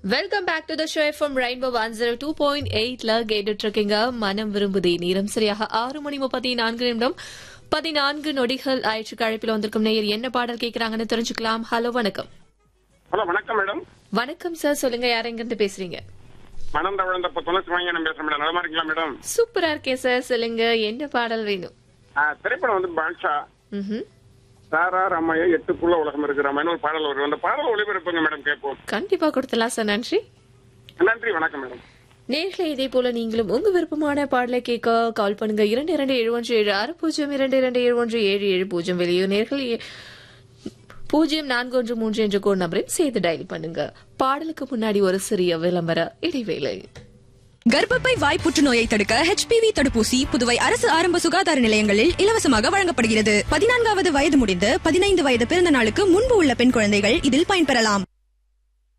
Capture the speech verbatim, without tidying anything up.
Welcome back to the show FM rainbow one zero two point எயிட்ல கேட்டுட்டு இருக்கீங்க மனம் விரும்புதே. நேரம் சரியாக ஆறு மணி முப்பத்தி நான்கு நிமிடம் பதினான்கு நொடிகள் ஆயிற்று. அழைப்பில் வந்திருக்கும் நேயர் என்ன பாடல் கேட்கறாங்கன்னு தெரிஞ்சுக்கலாம். ஹலோ, வணக்கம். ஹலோ, வணக்கம் மேடம். வணக்கம் சார், சொல்லுங்க, யார் எங்க இருந்து பேசுறீங்க? மனம் தவழ்ந்த துளசி வாங்கி நான் பேசுறேன் மேடம். நலமா இருக்கீங்களா மேடம்? சூப்பரா இருக்கேன் சார், சொல்லுங்க, என்ன பாடல் வேணும்? ஆ, திரைப்படம் வந்து பாட்ஷா. ம்ஹும். சாரா ரம்மையா எட்டுக்குள்ள உலகம் இருக்கு ராமாயணம் ஒரு பாடல் வரும். அந்த பாடல் ஒளிபரப்புங்க மேடம், கேட்போம். கண்டிப்பா கொடுத்தலாம் சார், நன்றி. நன்றி, வணக்கம் மேடம். நேர்களை இதே போல நீங்களும் உங்க விருப்பமான பாடலை கேட்க கால் பண்ணுங்க. இரண்டு இரண்டு ஏழு ஒன்று ஏழு ஆறு பூஜ்ஜியம் இரண்டு இரண்டு ஏழு ஒன்று ஏழு ஏழு பூஜ்ஜியம் வெளியே நேர்கள் பூஜ்ஜியம் நான்கு ஒன்று மூன்று என்ற கோட் நம்பரையும் சேர்த்து டயல் பண்ணுங்க. பாடலுக்கு முன்னாடி ஒரு சிறிய விளம்பர இடைவேளை. கர்ப்பப்பை வாய் புற்றுநோயை தடுக்க ஹெச்பிவி தடுப்பூசி புதுவை அரசு ஆரம்ப சுகாதார நிலையங்களில் இலவசமாக வழங்கப்படுகிறது. பதினான்காவது வயது முடிந்து பதினைந்து வயது பிறந்த நாளுக்கு முன்பு உள்ள பெண் குழந்தைகள் இதில் பயன்பெறலாம்.